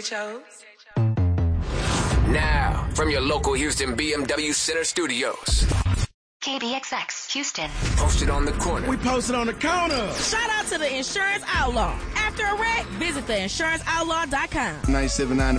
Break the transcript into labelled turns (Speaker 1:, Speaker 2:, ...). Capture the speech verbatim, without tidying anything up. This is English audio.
Speaker 1: Chose.
Speaker 2: Now, from your local Houston B M W Center studios.
Speaker 3: K B X X, Houston.
Speaker 2: Posted on the corner.
Speaker 4: We posted on the counter.
Speaker 5: Shout out to the Insurance Outlaw. After a wreck, visit the insurance outlaw dot com.
Speaker 4: nine seven nine